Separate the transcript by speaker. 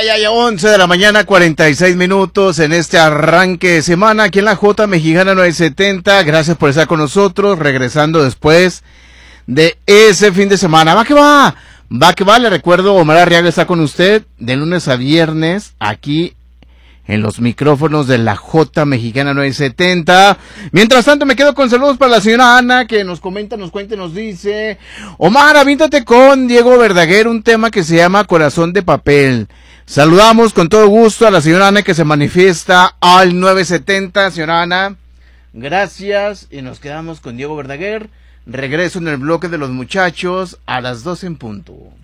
Speaker 1: Ay, 11 de la mañana, 46 minutos en este arranque de semana aquí en la J Mexicana 970. Gracias por estar con nosotros, regresando después de ese fin de semana. Va que va, le recuerdo, Omar Arriaga está con usted de lunes a viernes aquí en los micrófonos de la J Mexicana 970. Mientras tanto me quedo con saludos para la señora Ana, que nos comenta, nos cuenta, nos dice: Omar, avíntate con Diego Verdaguer un tema que se llama Corazón de Papel. Saludamos con todo gusto a la señora Ana, que se manifiesta al 970. Señora Ana, gracias, y nos quedamos con Diego Verdaguer. Regreso en el bloque de los muchachos a las 12 en punto.